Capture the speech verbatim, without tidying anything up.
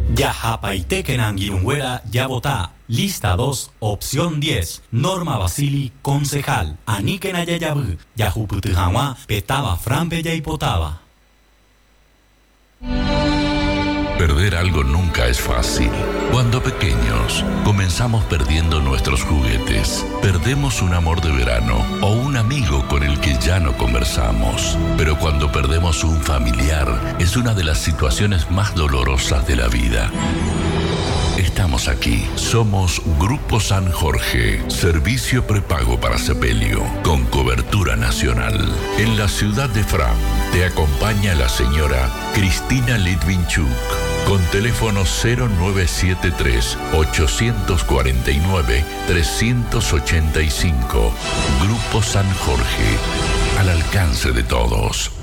Yahapaitekenanguirungüera ya votá. Lista dos, opción diez. Norma Basili, concejal. Anikenayayabú. Yahuputujawa, petaba Frampe Yaipotaba. Perder algo nunca es fácil. Cuando pequeños, comenzamos perdiendo nuestros juguetes. Perdemos un amor de verano o un amigo con el que ya no conversamos. Pero cuando perdemos un familiar, es una de las situaciones más dolorosas de la vida. Estamos aquí. Somos Grupo San Jorge, servicio prepago para sepelio, con cobertura nacional. En la ciudad de Fram, te acompaña la señora Cristina Litvinchuk, con teléfono cero nueve siete tres, ocho cuatro nueve, tres ocho cinco. Grupo San Jorge, al alcance de todos.